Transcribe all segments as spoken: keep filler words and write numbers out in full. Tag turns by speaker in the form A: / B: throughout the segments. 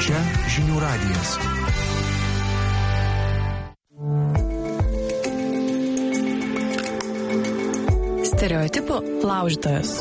A: Čia Žinių radijas.
B: Stereotipų laužytojas.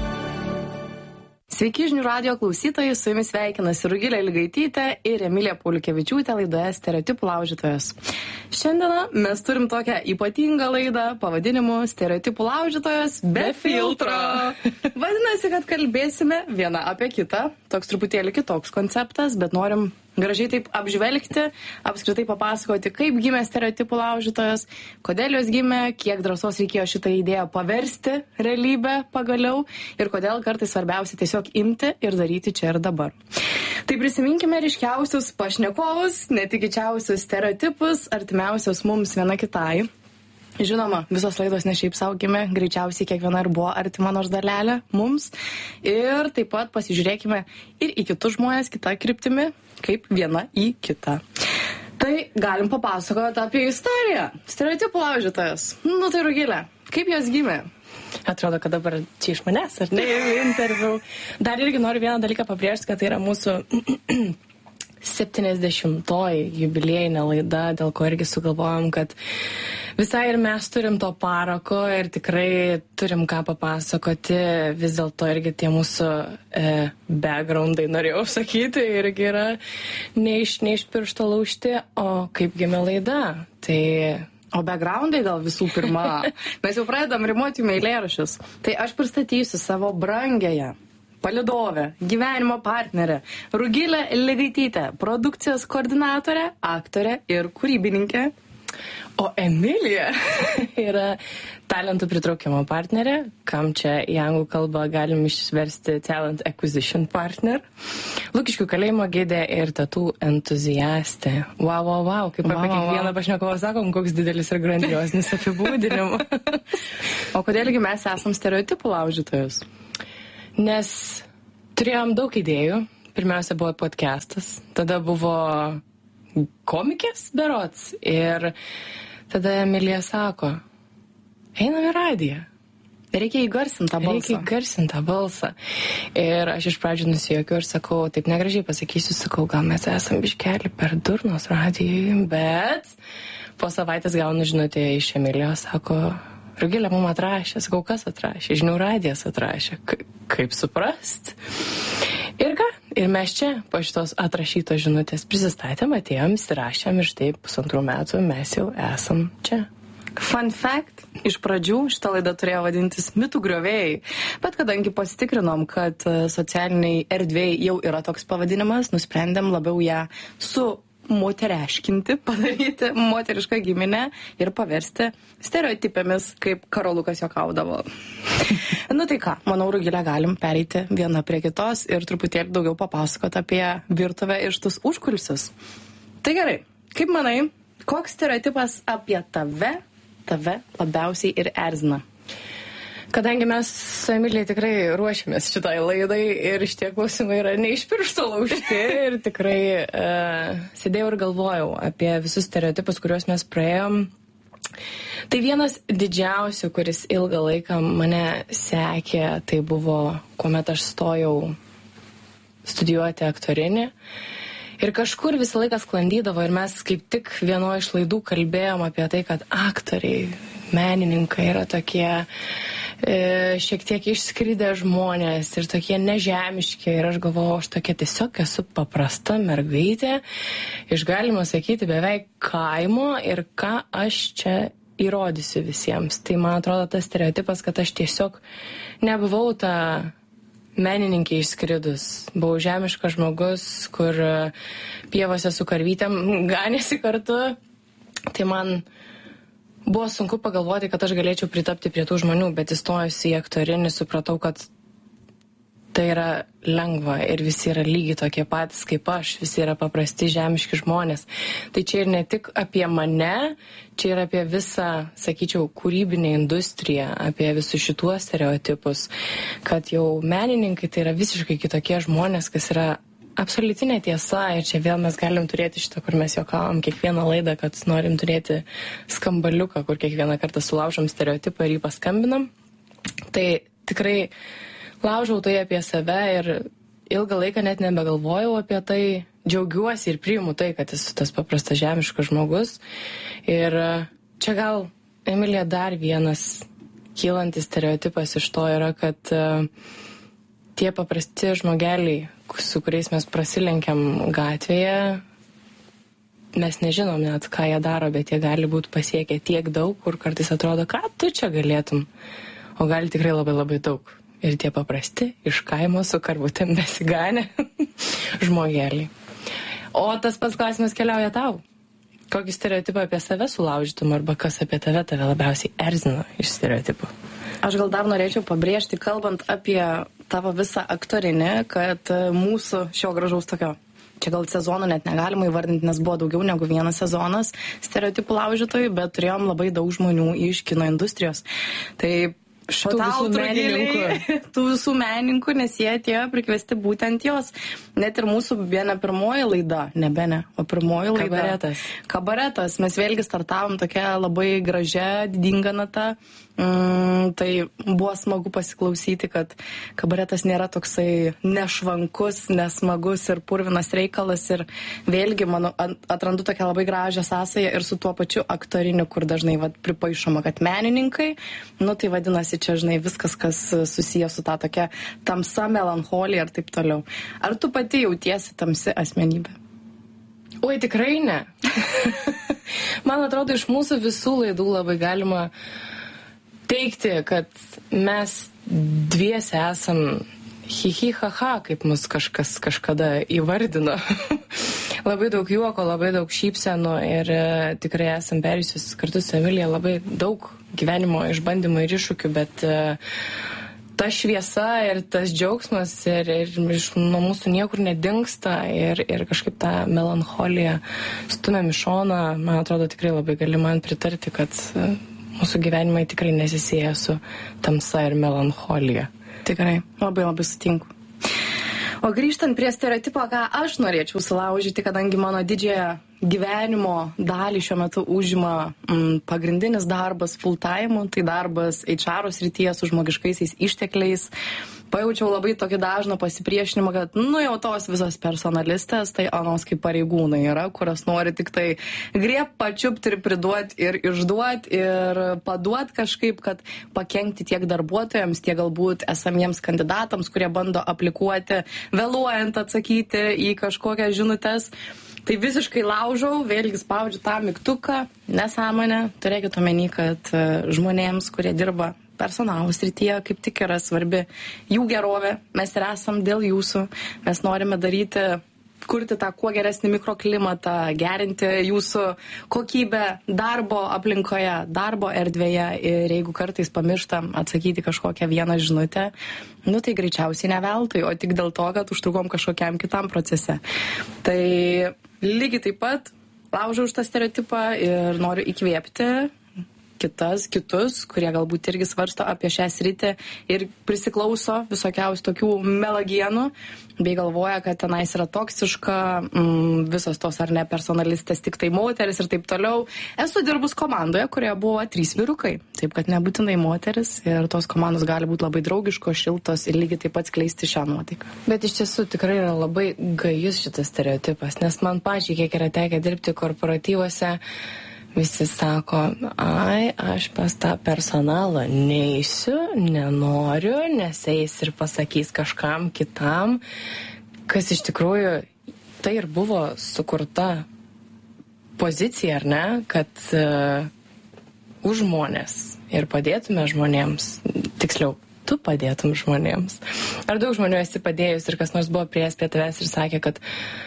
B: Sveiki Žinių radijo klausytojai, su jumis sveikinasi Rugilė Ligaitytė ir Emilija Pauliukevičiūtė laidoje Stereotipų laužytojas. Šiandieną mes turim tokią ypatingą laidą pavadinimu Stereotipų laužytojas be filtro. Vadinasi, kad kalbėsime vieną apie kitą, toks truputėlį kitoks konceptas, bet norim gražiai taip apžvelgti, apskritai papasakoti, kaip gimė stereotipų laužytojas, kodėl jos gimė, kiek drąsos reikėjo šitą idėją paversti realybę pagaliau ir kodėl kartais svarbiausia tiesiog imti ir daryti čia ir dabar. Tai prisiminkime ryškiausius pašnekovus, netikėčiausius stereotipus, artimiausius mums viena kitai. Žinoma, visos laidos ne šiaip savo gimė, greičiausiai kiekviena ir buvo artima nors dalelė mums. Ir taip pat pasižiūrėkime ir į kitus žmonės kitą kryptimį, kaip viena į kitą. Tai galim papasakoti apie istoriją. Stereotipų laužytojas. Nu tai Rugilė, kaip jos gimė?
C: Atrodo, kad dabar čia iš manęs, ar ne, interviu. Dar irgi noriu vieną dalyką pabrėžti, kad tai yra mūsų septyniasdešimtoji jubiliejinė laida, dėl ko irgi sugalvojom, kad visai ir mes turim to parako ir tikrai turim ką papasakoti. Vis dėlto irgi tie mūsų e, backgroundai, norėjau sakyti, irgi yra ne iš, ne iš piršto laužti, o kaip gimė laida. Tai...
B: O backgroundai gal visų pirma. Mes jau pradedam rimuoti jums eilėraščius. Tai aš pristatysiu savo brangiąją palydovę, gyvenimo partnerę, Rugilę Ligaitytę, produkcijos koordinatorę, aktorę ir kūrybininkė.
C: O Emilija yra talentų pritraukimo partnerė, kam čia į anglų kalbą galim išversti talent acquisition partner, Lukiškių kalėjimo gidė ir tatų entuziastė. Wow, wow, wow, kaip wow, apie kiekvieną wow. pašnekovą sakom, koks didelis ir grandiosinis apibūdinimas.
B: O kodėlgi mes esam stereotipų laužytojus?
C: Nes turėjom daug idėjų. Pirmiausia buvo podcastas, tada buvo komikės berods ir tada Emilija sako, einam į radiją.
B: Reikia įgarsinti tą balsą.
C: Reikia įgarsinti tą balsą. Ir aš iš pradžių nusijuokiau ir sakau, taip negražiai pasakysiu, sakau, gal mes esam biškelį per durnos radijui, bet po savaitės gaunu žinutę iš Emilijos, sako, Rugilė mum atrašė, sakau, kas atrašė? Žinių radijas atrašė. Ka- kaip suprast? Ir ką? Ir mes čia po šitos atrašytos žinutės prisistatėm, atėjom, įsirašėm ir štai pusantrų metų mes jau esam čia.
B: Fun fact, iš pradžių šitą laidą turėjo vadintis mitų griovėjai, bet kadangi pasitikrinom, kad socialiniai erdvėjai jau yra toks pavadinimas, nusprendėm labiau ją su moteriškinti, padaryti moterišką giminę ir paversti stereotipėmis, kaip Karolukas juokaudavo. Nu tai ką, manau, Rugilė, galim pereiti vieną prie kitos ir truputėlį daugiau papasakoti apie virtuvę ir šitus užkulisius. Tai gerai, kaip manai, koks stereotipas apie tave, tave labiausiai ir erzina?
C: Kadangi mes su Emilija tikrai ruošiamės šitai laidai ir šitie klausimai yra ne iš piršto laužti ir tikrai uh, sėdėjau ir galvojau apie visus stereotipus, kuriuos mes praėjom. Tai vienas didžiausių, kuris ilgą laiką mane sekė, tai buvo, kuomet aš stojau studijuoti aktorinį. Ir kažkur visą laiką sklandydavo ir mes kaip tik vienoje iš laidų kalbėjom apie tai, kad aktoriai, menininkai yra tokie e, šiek tiek išskridę žmonės ir tokie nežemiški. Ir aš galvojau, aš tokia tiesiog esu paprasta mergaitė, iš galima sakyti beveik kaimo ir ką aš čia įrodysiu visiems. Tai man atrodo tas stereotipas, kad aš tiesiog nebuvau ta menininkė išskridus. Buvau žemiškas žmogus, kur pievose su karvytėm ganėsi kartu. Tai man buvo sunku pagalvoti, kad aš galėčiau pritapti prie tų žmonių, bet įstojus į aktorinį supratau, kad tai yra lengva ir visi yra lygiai tokie patys kaip aš, visi yra paprasti žemiški žmonės. Tai čia ir ne tik apie mane, čia ir apie visą, sakyčiau, kūrybinę industriją, apie visus šituos stereotipus, kad jau menininkai tai yra visiškai kitokie žmonės, kas yra absoliutinė tiesa. Ir čia vėl mes galim turėti šitą, kur mes juokavom kiekvieną laidą, kad norim turėti skambaliuką, kur kiekvieną kartą sulaužom stereotipą ir jį paskambinam. Tai tikrai laužau tai apie save ir ilgą laiką net nebegalvojau apie tai, džiaugiuosi ir priimu tai, kad esu tas paprastas žemiškas žmogus. Ir čia gal, Emilija, dar vienas kylantis stereotipas iš to yra, kad uh, tie paprasti žmogeliai, su kuriais mes prasilenkiam gatvėje, mes nežinom net, ką jie daro, bet jie gali būti pasiekę tiek daug, kur kartais atrodo, ką tu čia galėtum, o gali tikrai labai labai daug. Ir tie paprasti, iš kaimo su karvutėm besiganę žmogeliai. O tas pats klausimas keliauja tau. Kokį stereotipą apie save sulaužytum, arba kas apie tave tave labiausiai erzina iš stereotipų?
B: Aš gal dar norėčiau pabrėžti, kalbant apie tavo visą aktorinį, kad mūsų šio gražaus tokio, čia gal sezono net negalima įvardinti, nes buvo daugiau negu vienas sezonas stereotipų laužytojų, bet turėjom labai daug žmonių iš kino industrijos. Tai
C: tų visų menininkų.
B: tų visų menininkų, nes jie atėjo prikviesti būtent jos. Net ir mūsų viena pirmoji laida, ne bene, o pirmoji laida.
C: Kabaretas.
B: Kabaretas. Mes vėlgi startavom tokia labai gražia, didinga nata. Mm, tai buvo smagu pasiklausyti, kad kabaretas nėra toksai nešvankus, nesmagus ir purvinas reikalas. Ir vėlgi, manau, atrandu tokią labai gražią sąsają ir su tuo pačiu aktoriniu, kur dažnai vat, pripaišoma, kad menininkai, nu tai vadinasi, čia, žinai, viskas, kas susijęs su ta tokia tamsa, melancholija ir taip toliau. Ar tu pati jautiesi tamsi asmenybė?
C: Oi, tikrai ne. Man atrodo, iš mūsų visų laidų labai galima teikti, kad mes dviese esam hi-hi, ha-ha, kaip mus kažkas kažkada įvardino. Labai daug juoko, labai daug šypsenų ir e, tikrai esam perėjusius kartu su Emilija labai daug gyvenimo išbandymų ir iššūkių, bet e, ta šviesa ir tas džiaugsmas ir, ir iš nuo mūsų niekur nedingsta ir, ir kažkaip tą melancholiją stumiam į šoną. Man atrodo, tikrai labai gali man pritarti, kad e, mūsų gyvenimai tikrai nesisėja su tamsa ir melancholija.
B: Tikrai, labai labai sutinku. O grįžtant prie stereotipo, ką aš norėčiau sulaužyti, kadangi mano didžiąją gyvenimo dalį šiuo metu užima mm, pagrindinis darbas full time, tai darbas H R srityje su žmogiškaisiais ištekliais. Pajaučiau labai tokį dažną pasipriešinimą, kad nu jau tos visos personalistės, tai anos kaip pareigūnai yra, kurios nori tik tai grieb, pačiupti ir priduoti ir išduoti ir paduoti kažkaip, kad pakenkti tiek darbuotojams, tiek galbūt esamiems kandidatams, kurie bando aplikuoti, vėluojant atsakyti į kažkokias žinutes. Tai visiškai laužau, vėlgi spaudžiu tą mygtuką, nesąmonę. Turėkit omeny, kad žmonėms, kurie dirba personalo srityje, kaip tik yra svarbi jų gerovė. Mes ir esam dėl jūsų. Mes norime daryti, kurti tą kuo geresnį mikroklimatą, gerinti jūsų kokybę darbo aplinkoje, darbo erdvėje. Ir jeigu kartais pamirštam atsakyti kažkokią vieną žinutę, nu tai greičiausiai ne veltui, o tik dėl to, kad užtrukom kažkokiam kitam procese. Tai lygiai taip pat laužau už tą stereotipą ir noriu įkvėpti kitas, kitus, kurie galbūt irgi svarsto apie šią sritį ir prisiklauso visokiausių tokių melagienų, bei galvoja, kad tenais yra toksiška, mm, visos tos ar ne personalistės, tik tai moteris ir taip toliau. Esu dirbus komandoje, kurioje buvo trys vyrukai, taip kad nebūtinai moteris ir tos komandos gali būti labai draugiškos, šiltos ir lygiai taip pat skleisti šią nuotaiką.
C: Bet iš tiesų tikrai yra labai gajus šitas stereotipas, nes man pačiai, kiek yra tekę dirbti korporatyvuose, visi sako, ai, aš pas tą personalą neisiu, nenoriu, nes eis ir pasakys kažkam kitam, kas iš tikrųjų tai ir buvo sukurta pozicija, ar ne, kad uh, už žmonės ir padėtume žmonėms, tiksliau, tu padėtum žmonėms. Ar daug žmonių esi padėjus ir kas nors buvo priėjęs prie tavęs ir sakė, kad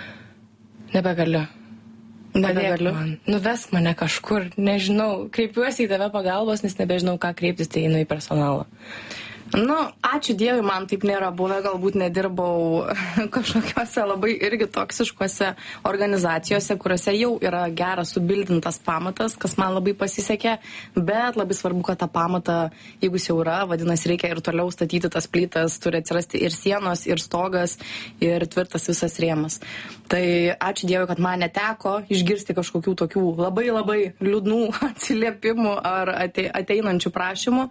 C: nebegaliu. Nebegaliu. Man. Nuvesk mane kažkur, nežinau, kreipiuosi į tave pagalbos, nes nebežinau, ką kreiptis, tai einu į personalą.
B: Nu, ačiū Dievui, man taip nėra buvę, galbūt nedirbau kažkokiuose labai irgi toksiškuose organizacijose, kuriuose jau yra geras subildintas pamatas, kas man labai pasisekė, bet labai svarbu, kad tą pamatą, jeigu jis jau yra, vadinasi, reikia ir toliau statyti tas plytas, turi atsirasti ir sienos, ir stogas, ir tvirtas visas rėmas. Tai ačiū Dievui, kad man neteko išgirsti kažkokių tokių labai labai liūdnų atsiliepimų ar ateinančių prašymų.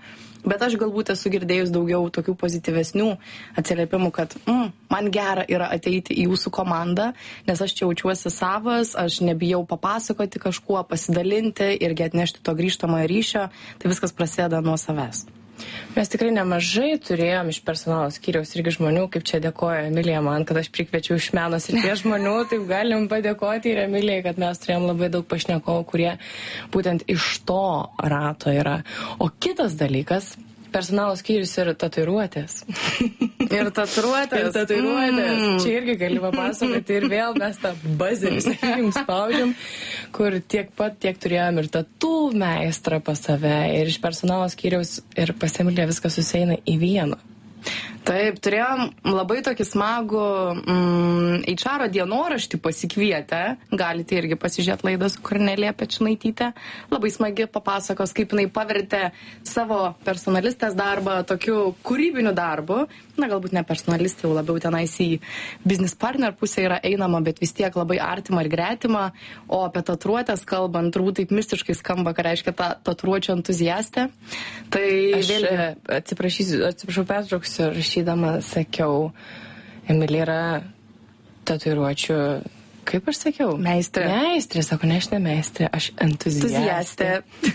B: Bet aš galbūt esu girdėjus daugiau tokių pozityvesnių atsiliepimų, kad mm, man gera yra ateiti į jūsų komandą, nes aš čia jaučiuosi savas, aš nebijau papasakoti kažkuo, pasidalinti irgi atnešti to grįžtamojo ryšio, tai viskas prasideda nuo savęs.
C: Mes tikrai nemažai turėjom iš personalo skyriaus irgi žmonių, kaip čia dėkoja Emilija man, kad aš prikviečiau iš meno srities žmonių, taip galim padėkoti ir Emilijai, kad mes turėjom labai daug pašnekovų, kurie būtent iš to rato yra. O kitas dalykas, personalo skyrius ir tatuiruotės.
B: Ir tatuiruotės.
C: Ir tatuiruotės. Mm. Čia irgi gali papasakoti ir vėl mes tą bazirį, sakykim, spaudžiam, kur tiek pat, tiek turėjom ir tatų meistrą pas save, ir iš personalo skyriaus ir pas Emiliją viskas susieina į vieną.
B: Taip, turėjom labai tokį smagų mm, H R dienoraštį pasikvietę, galite irgi pasižiūrėti laidą su Kornelija Pečinaitytė, labai smagi papasakos, kaip jinai pavertė savo personalistės darbą tokiu kūrybiniu darbu, na galbūt ne personalistė, jau labiau tenais į business partner pusę yra einama, bet vis tiek labai artima ir gretima, o apie tatuiruotės kalbant, turbūt taip mistiškai skamba, ką reiškia ta tatuiruočių entuziastė. Tai
C: aš vėlgi atsiprašysiu, atsiprašau, pertrauksiu, rašydama sakiau, Emilija yra tatuiruočių, kaip aš sakiau?
B: Meistrė.
C: Meistrė, sako, ne aš ne meistrė, aš entuziastė.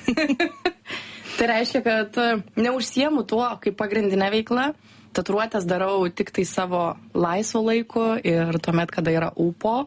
B: Tai reiškia, kad neužsiemu tuo kaip pagrindinė veikla, tatuiruotės darau tik tai savo laisvo laiku ir tuomet, kada yra ūpo.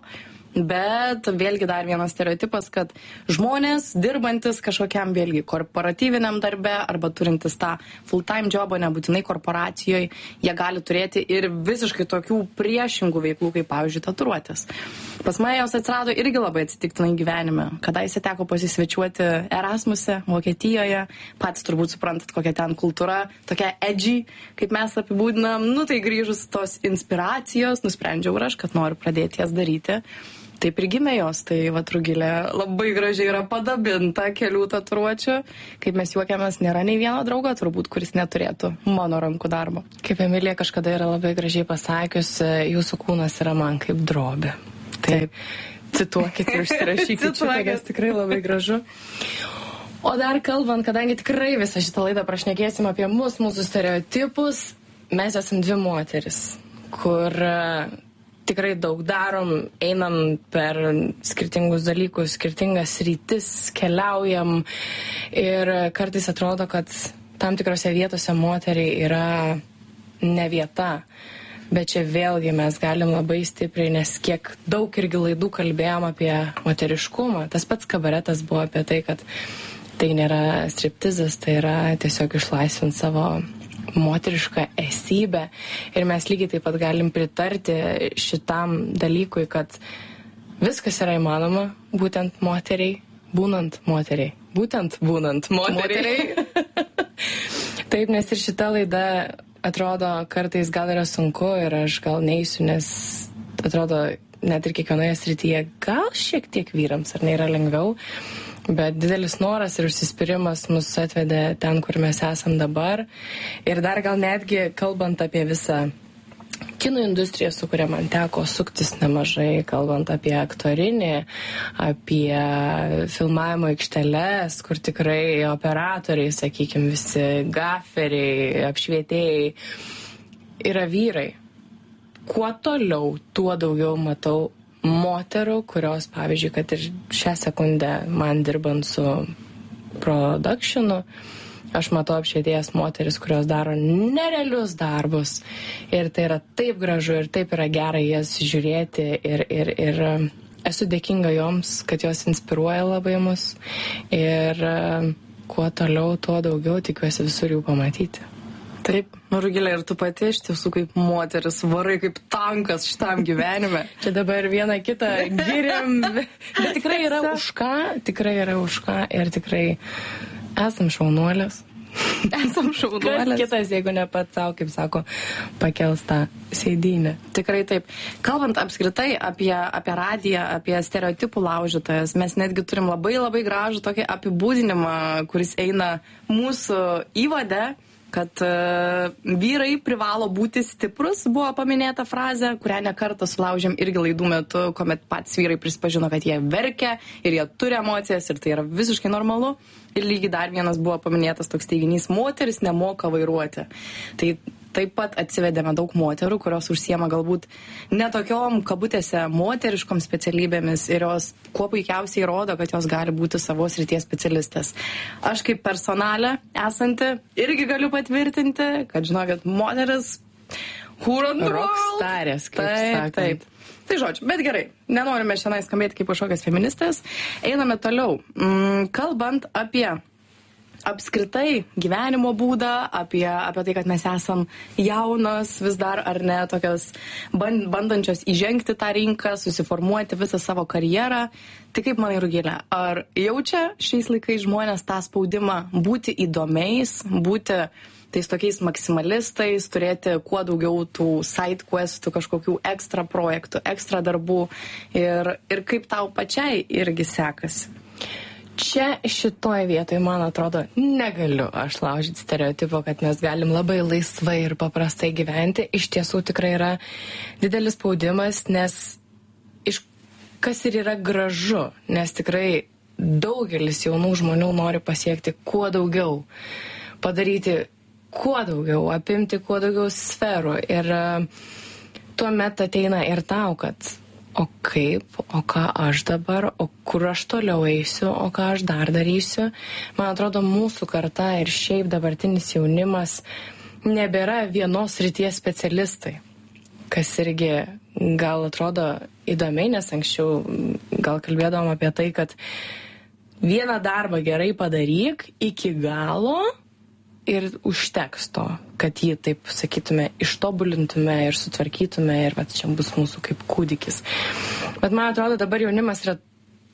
B: Bet vėlgi dar vienas stereotipas, kad žmonės dirbantis kažkokiam vėlgi korporatyviniam darbe arba turintis tą full-time jobą, nebūtinai korporacijoje, jie gali turėti ir visiškai tokių priešingų veiklų, kaip pavyzdžiui tatuiruotės. Pas mane jos atsirado irgi labai atsitiktinai gyvenime. Kadaise teko pasisvečiuoti Erasmuse, Vokietijoje, patys turbūt suprantat, kokia ten kultūra, tokia edgy, kaip mes apibūdinam, nu tai grįžus tos inspiracijos, nusprendžiau ir aš, kad noriu pradėti jas daryti. Taip ir gimė jos, tai va Rugilė labai gražiai yra padabinta kelių tatuiruočių. Kaip mes juokiamės, nėra nei vieno draugo turbūt, kuris neturėtų mano rankų darbo.
C: Kaip Emilija kažkada yra labai gražiai pasakius, jūsų kūnas yra man kaip drobė. Taip, cituokit ir užsirašykit šitą, kas tikrai labai gražu. O dar kalbant, kadangi tikrai visą šitą laidą prašnekėsim apie mus, mūsų stereotipus, mes esam dvi moteris, kur tikrai daug darom, einam per skirtingus dalykus, skirtingas rytis, keliaujam ir kartais atrodo, kad tam tikrose vietose moteriai yra ne vieta. Bet čia vėlgi mes galim labai stipriai, nes kiek daug irgi laidų kalbėjom apie moteriškumą. Tas pats kabaretas buvo apie tai, kad tai nėra striptizas, tai yra tiesiog išlaisvinti savo moterišką esybę. Ir mes lygiai taip pat galim pritarti šitam dalykui, kad viskas yra įmanoma, būtent moteriai, būnant moteriai. Būtent būnant moteriai. moteriai. Taip, nes ir šita laida atrodo kartais gal yra sunku ir aš gal neįsiu, nes atrodo net ir kiekvienoje srityje gal šiek tiek vyrams, ar ne, yra lengviau. Bet didelis noras ir užsispyrimas mus atvedė ten, kur mes esam dabar. Ir dar gal netgi kalbant apie visą kino industriją, su kuria man teko suktis nemažai, kalbant apie aktorinį, apie filmavimo aikšteles, kur tikrai operatoriai, sakykime, visi gaferiai, apšvietėjai yra vyrai. Kuo toliau, tuo daugiau matau moterų, kurios, pavyzdžiui, kad ir šią sekundę man dirbant su productionu, aš matau apšvietėjas moteris, kurios daro nerealius darbus. Ir tai yra taip gražu ir taip yra gera jas žiūrėti ir, ir, ir esu dėkinga joms, kad jos inspiruoja labai mus. Ir kuo toliau, tuo daugiau tikiuosi visur jų pamatyti.
B: Taip, Rugilė, ir tu pati iš tiesų kaip moteris varai kaip tankas šitam gyvenime.
C: Čia dabar vieną kitą giriam, bet tikrai yra už ką, tikrai yra už ką ir tikrai esam šaunuolės.
B: Esam šaunuolės.
C: Kas kitas, jeigu ne pats savo, kaip sako, pakels tą sėdynę.
B: Tikrai taip. Kalbant apskritai apie, apie radiją, apie stereotipų laužytojas, mes netgi turim labai labai gražų tokį apibūdinimą, kuris eina mūsų įvade. kad uh, vyrai privalo būti stiprus, buvo paminėta frazė, kurią nekartą sulaužėm irgi laidų metu, kuomet patys vyrai prispažino, kad jie verkia ir jie turi emocijas ir tai yra visiškai normalu. Ir lygiai dar vienas buvo paminėtas toks teiginys, moteris nemoka vairuoti. Tai taip pat atsivedėme daug moterų, kurios užsiema galbūt netokiom kabutėse moteriškom specialybėmis ir jos kuo puikiausiai rodo, kad jos gali būti savo srities specialistės. Aš kaip personalė esanti irgi galiu patvirtinti, kad žinau, kad moteris
C: rockstarės, kaip sakant.
B: Taip. Tai žodžiu, bet gerai, nenorime šiandien skambėti kaip kažkokias feministės. Einame toliau. Mm, kalbant apie apskritai gyvenimo būdą, apie, apie tai, kad mes esam jaunos, vis dar ar ne, tokios bandančios įžengti tą rinką, susiformuoti visą savo karjerą. Tai kaip manai, Rugilė, ar jaučia šiais laikais žmonės tą spaudimą būti įdomiais, būti tais tokiais maksimalistais, turėti kuo daugiau tų side questų, kažkokių ekstra projektų, ekstra darbų ir, ir kaip tau pačiai irgi sekasi?
C: Čia šitoje vietoje, man atrodo, negaliu aš laužyti stereotipo, kad mes galim labai laisvai ir paprastai gyventi. Iš tiesų tikrai yra didelis spaudimas, nes iš kas ir yra gražu, nes tikrai daugelis jaunų žmonių nori pasiekti kuo daugiau, padaryti kuo daugiau, apimti kuo daugiau sferų. Ir tuomet ateina ir tau, kad o kaip, o ką aš dabar, o kur aš toliau eisiu, o ką aš dar darysiu. Man atrodo, mūsų karta ir šiaip dabartinis jaunimas nebėra vienos srities specialistai, kas irgi gal atrodo įdomiai, nes anksčiau gal kalbėdavom apie tai, kad vieną darbą gerai padaryk iki galo ir užteks to, kad jį, taip sakytume, ištobulintume ir sutvarkytume ir va, čia bus mūsų kaip kūdikis. Bet man atrodo, dabar jaunimas yra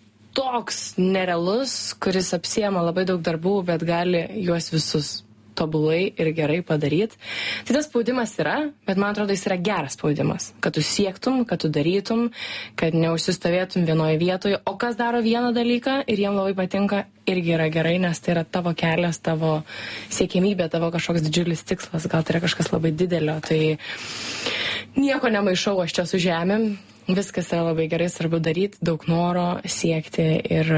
C: toks nerealus, kuris apsiema labai daug darbų, bet gali juos visus tobulai ir gerai padaryti. Tai tas spaudimas yra, bet man atrodo, jis yra geras spaudimas, kad tu siektum, kad tu darytum, kad neužsistovėtum vienoje vietoje, o kas daro vieną dalyką ir jiem labai patinka, irgi yra gerai, nes tai yra tavo kelias, tavo siekimybė, tavo kažkoks didžiulis tikslas, gal tai yra kažkas labai didelio, tai nieko nemaišau aš čia su žemėm, viskas yra labai gerai, svarbu daryti, daug noro siekti ir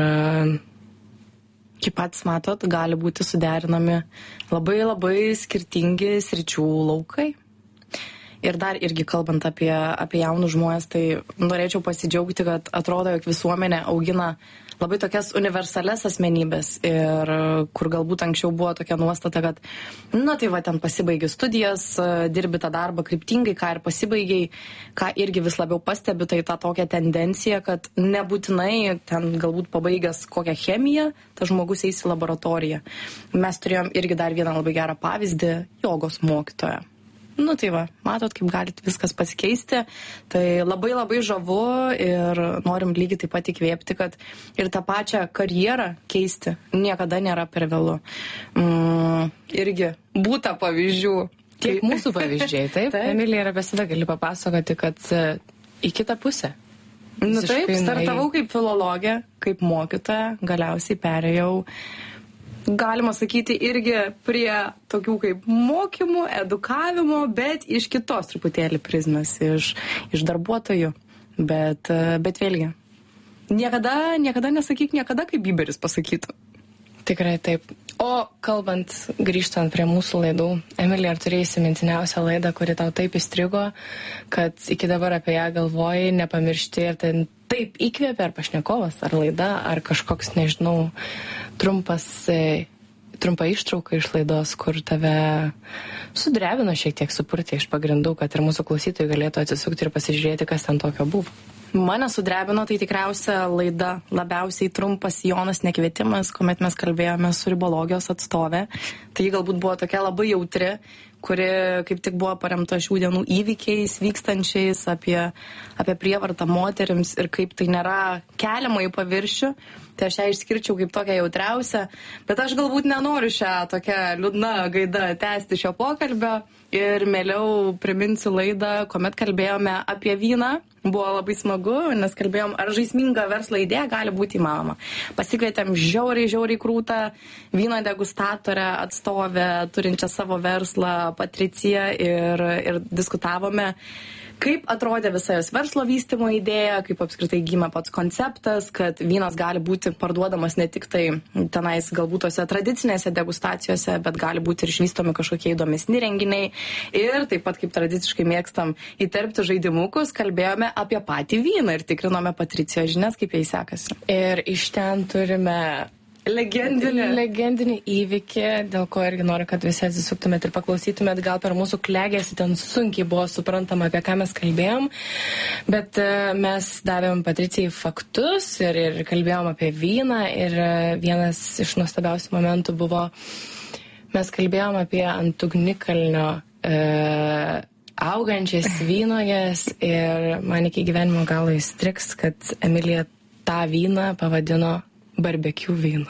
B: kaip patys matot, gali būti suderinami labai labai skirtingi sričių laukai. Ir dar irgi kalbant apie, apie jaunus žmonės, tai norėčiau pasidžiaugti, kad atrodo, jog visuomenė augina labai tokias universales asmenybės ir kur galbūt anksčiau buvo tokia nuostata, kad na tai va ten pasibaigi studijas, dirbi tą darbą kryptingai, ką ir pasibaigiai, ką irgi vis labiau pastebiu, tai tą tokią tendenciją, kad nebūtinai ten galbūt pabaigęs kokią chemiją, tas žmogus eis į laboratoriją. Mes turėjom irgi dar vieną labai gerą pavyzdį, jogos mokytoją. Nu tai va, matot, kaip galit viskas pasikeisti, tai labai labai žavu ir norim lygiai taip pat įkvėpti, kad ir tą pačią karjerą keisti niekada nėra per vėlu. Mm, irgi būta pavyzdžių.
C: Tiek mūsų pavyzdžiai, taip? taip. Emilija, ir apie save gali papasakoti, kad į kitą pusę.
B: Nu taip, startavau kaip filologė, kaip mokytoja, galiausiai perėjau, galima sakyti, irgi prie tokių kaip mokymų, edukavimo, bet iš kitos truputėlį prizmės, iš, iš darbuotojų. Bet, bet vėlgi, niekada, niekada nesakyk niekada, kaip Bieberis pasakytų.
C: Tikrai taip. O kalbant, grįžtant prie mūsų laidų, Emilija, ar turėjai įsimintiniausią laidą, kuri tau taip įstrigo, kad iki dabar apie ją galvojai, nepamiršti ir ten taip įkvėpė, ar pašnekovas, ar laida, ar kažkoks, nežinau, trumpas, trumpa ištrauka iš laidos, kur tave sudrebino šiek tiek, supurtė iš pagrindų, kad ir mūsų klausytojai galėtų atsisukti ir pasižiūrėti, kas ten tokio buvo.
B: Mane sudrebino tai tikriausia laida labiausiai trumpas Jonas nekvietimas, kuomet mes kalbėjome su ribologijos atstovė. Tai ji galbūt buvo tokia labai jautri, kuri kaip tik buvo paremta šių dienų įvykiais vykstančiais apie, apie prievartą moterims ir kaip tai nėra keliama į paviršių. Tai aš ją išskirčiau kaip tokią jautriausią, bet aš galbūt nenoriu šią tokią liūdną gaidą tęsti šio pokalbio ir mieliau priminsiu laidą, kuomet kalbėjome apie vyną. Buvo labai smagu, nes kalbėjom, ar žaisminga verslo idėja gali būti įmanoma. Pasikvietėm žiauriai, žiauriai krūtą vyno degustatorę, atstovę, turinčią savo verslą, Patriciją ir, ir diskutavome, kaip atrodė visa jos verslo vystymo idėja, kaip apskritai gimė pats konceptas, kad vynas gali būti parduodamas ne tik tai tenais galbūt tose tradicinėse degustacijose, bet gali būti ir išvystomi kažkokie įdomesni renginiai. Ir taip pat, kaip tradiciškai mėgstam įterpti žaidimukus, kalbėjome apie patį vyną ir tikrinome Patricijos žinias, kaip jai sekasi.
C: Ir iš ten turime Legendinį. Legendinį įvykį, dėl ko irgi noriu, kad visi atsisuktumėt ir paklausytumėt, gal per mūsų klegėsi ten sunkiai buvo suprantama, apie ką mes kalbėjom, bet uh, mes davėm Patricijai faktus ir, ir kalbėjom apie vyną ir uh, vienas iš nuostabiausių momentų buvo, mes kalbėjom apie ant ugnikalnio uh, augančias vynoges ir man iki gyvenimo galo įstriks, kad Emilija tą vyną pavadino barbekių vynu.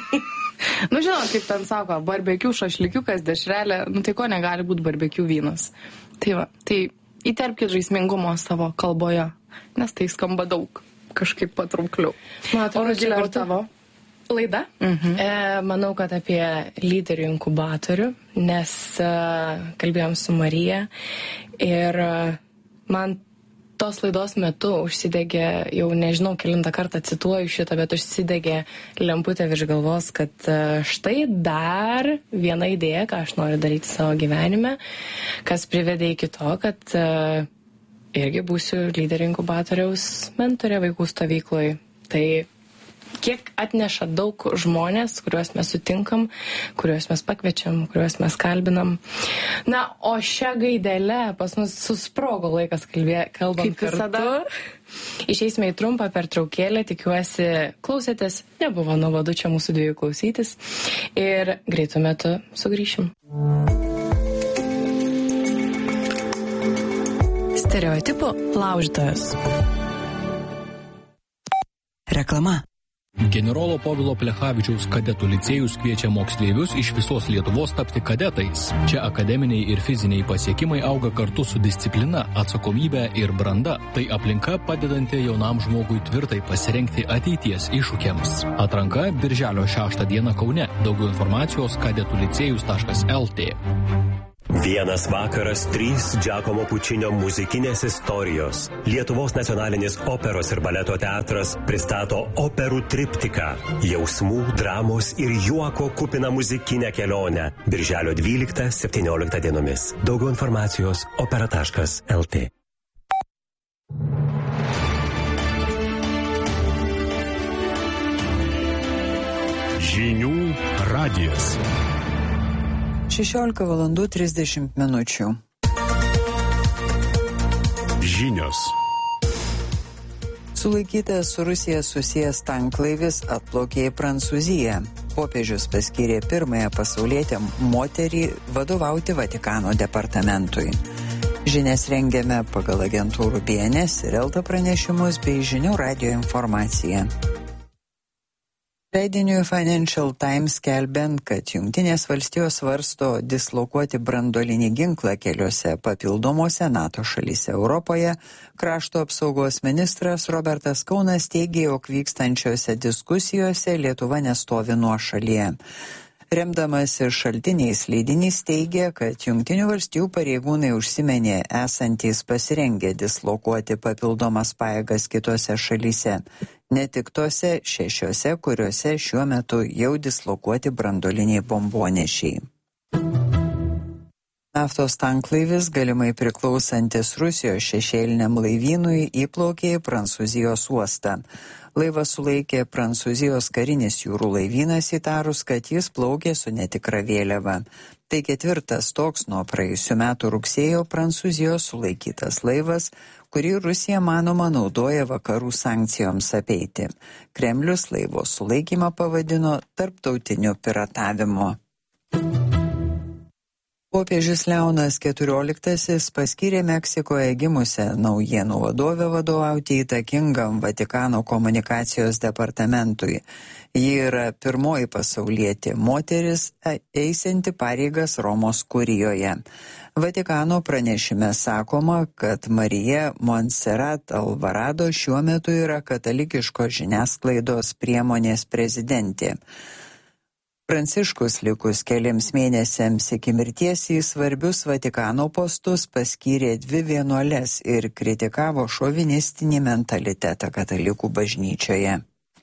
B: Nu, žinot, kaip ten sako, barbekių šašlikiukas, dešrelė, nu tai ko negali būti barbekių vynas. Tai va, tai įterpkit žaismingumo savo kalboje, nes tai skamba daug, kažkaip patraukliau.
C: Matau, Rugilė, ar tavo laida?
B: Mhm.
C: E, manau, kad apie lyderių inkubatorių, nes e, kalbėjom su Marija ir e, man tos laidos metu užsidegė, jau nežinau, kelintą kartą cituoju šitą, bet užsidegė lemputė virš galvos, kad štai dar viena idėja, ką aš noriu daryti savo gyvenime, kas privedė iki to, kad uh, irgi būsiu lyderių inkubatoriaus mentorė vaikų stovykloj. Tai kiek atneša daug žmonės, kuriuos mes sutinkam, kuriuos mes pakviečiam, kuriuos mes kalbinam. Na, o šią gaidelę pas mus susprogo laikas kalbė, kalbant
B: kaip visada.
C: Kartu. Išeisime į trumpą pertraukėlę, tikiuosi klausėtės, nebuvo nuobodu čia mūsų dviejų klausytis ir greitų metų sugrįšim.
A: Stereotipų laužytojas. Reklama.
D: Generolo Povilo Plechavičiaus kadetų licėjus kviečia moksleivius iš visos Lietuvos tapti kadetais. Čia akademiniai ir fiziniai pasiekimai auga kartu su disciplina, atsakomybė ir branda. Tai aplinka padedanti jaunam žmogui tvirtai pasirengti ateities iššūkiams. Atranka birželio šeštą dieną Kaune. Daugiau informacijos kadetų licėjus taškas el tė.
E: Vienas vakaras, trys Giacomo Pučinio muzikinės istorijos. Lietuvos nacionalinis operos ir baleto teatras pristato operų triptiką. Jausmų, dramos ir juoko kupina muzikinę kelionę. Birželio dvyliktą septynioliktą dienomis. Daugiau informacijos opera taškas el tė.
F: Žinių radijas.
A: šešiolika valandų trisdešimt minučių.
F: Žinios.
A: Sulaikytas su Rusija susijęs tanklaivis atplaukė į Prancūziją. Popiežius paskyrė pirmąją pasaulietę moterį vadovauti Vatikano departamentui. Žinias rengiame pagal agentūrų B N S ir Elta pranešimus bei Žinių radijo informaciją. Leidiniui Financial Times skelbiant, kad Jungtinės valstijos svarsto dislokuoti branduolinį ginklą keliose papildomose NATO šalyse Europoje, krašto apsaugos ministras Robertas Kaunas teigė, jog vykstančiose diskusijose Lietuva nestovi nuošalyje. Remdamasi šaltiniais leidinys teigia, kad Jungtinių valstijų pareigūnai užsiminė esantys pasirengę dislokuoti papildomas pajėgas kitose šalyse, ne tik tose šešiose, kuriuose šiuo metu jau dislokuoti branduoliniai bombonešiai. Naftos tanklaivis, galimai priklausantis Rusijos šešėliniam laivynui, įplaukė į Prancūzijos uostą. Laivą sulaikė Prancūzijos karinis jūrų laivynas įtarus, kad jis plaukė su netikra vėliava. Tai ketvirtas toks nuo praėjusių metų rugsėjo Prancūzijos sulaikytas laivas, kurį Rusija manoma naudoja vakarų sankcijoms apeiti. Kremlius laivo sulaikymą pavadino tarptautiniu piratavimu. Popiežius Leonas keturioliktasis paskyrė Meksikoje gimusią naujienų vadovę vadovauti įtakingam Vatikano komunikacijos departamentui. Ji yra pirmoji pasaulietė moteris eisianti pareigas Romos kurijoje. Vatikano pranešime sakoma, kad Marija Montserrat Alvarado šiuo metu yra katalikiškos žiniasklaidos priemonės prezidentė. Pranciškus likus keliams mėnesiams iki mirties į svarbius Vatikano postus paskyrė dvi vienuoles ir kritikavo šovinistinį mentalitetą katalikų bažnyčioje.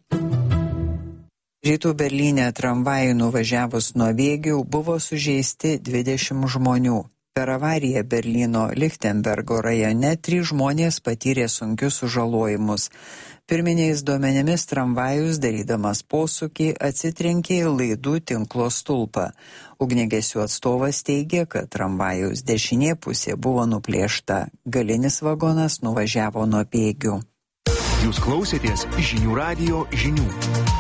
A: Rytų Berlyne tramvajų nuvažiavus nuo bėgių buvo sužeisti dvidešimt žmonių. Per avariją Berlyno Lichtenbergo rajone trys žmonės patyrė sunkius sužalojimus. Pirminiais duomenimis tramvajus, darydamas posūkį, atsitrenkė į laidų tinklo stulpą. Ugniagesių atstovas teigė, kad tramvajaus dešinė pusė buvo nuplėšta. Galinis vagonas nuvažiavo nuo bėgių.
G: Jūs klausėtės žinių radijo žinių.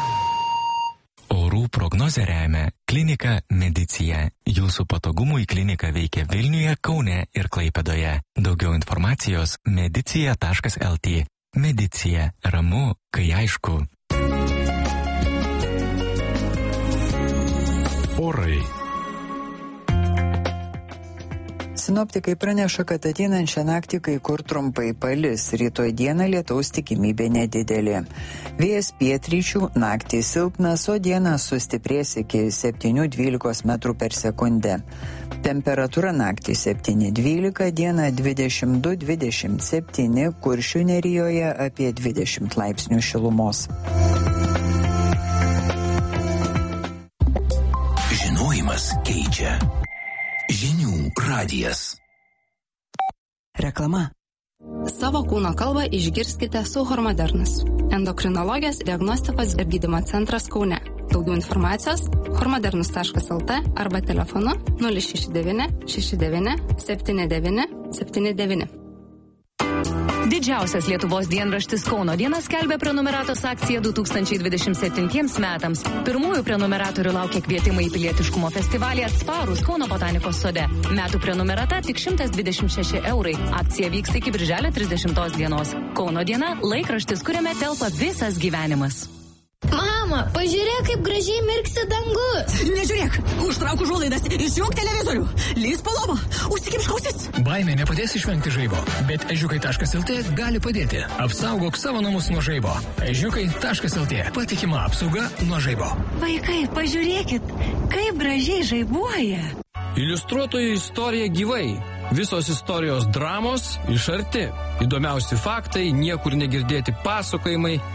H: Orų prognozę remia Klinika Medicija. Jūsų patogumui klinika veikia Vilniuje, Kaune ir Klaipėdoje. Daugiau informacijos medicija taškas lt. Medicija. Ramu, kai aišku.
F: Orai.
A: Sinoptikai praneša, kad ateinančią naktį kai kur trumpai palis, rytoj dieną lietaus tikimybė nedidelė. Vėjas pietryčių, naktį silpnas, o dieną sustiprės iki septynių dvylikos metrų per sekundę. Temperatūra naktį septyni dvylika, dieną dvidešimt du dvidešimt septyni, Kuršių nerijoje apie dvidešimt laipsnių šilumos.
G: Žinojimas keičia. Žinių radijas.
I: Reklama.
B: Savo kūno kalbą išgirskite su Hormodernas. Endokrinologijos diagnostikos ir gydymo centras Kaune. Daugiau informacijos hormodernus taškas lt arba telefonu nulis šeši devyni šeši devyni septyni devyni septyni devyni.
J: Didžiausias Lietuvos dienraštis Kauno diena skelbia prenumeratos akciją du tūkstančiai dvidešimt septintiems metams. Pirmųjų prenumeratorių laukia kvietimai į pilietiškumo festivalį Atsparūs Kauno botanikos sode. Metų prenumerata tik šimtas dvidešimt šeši eurai. Akcija vyksta iki birželio trisdešimtos dienos. Kauno diena - laikraštis, kuriame telpa visas gyvenimas.
K: Mama, pažiūrėk, kaip gražiai mirksi dangus.
I: Nežiūrėk, užtrauk užuolaidas, išjunk televizorių, lįsk po lovą, užsikimšk ausis.
D: Baimė nepadės išvengti žaibo, bet ežiukai taškas lt gali padėti. Apsaugok savo namus nuo žaibo. ežiukai taškas lt. Patikima apsauga nuo žaibo.
J: Vaikai, pažiūrėkit, kaip gražiai žaibuoja.
L: Iliustruotojų istorija gyvai. Visos istorijos dramos iš arti. Įdomiausi faktai, niekur negirdėti pasakojimai,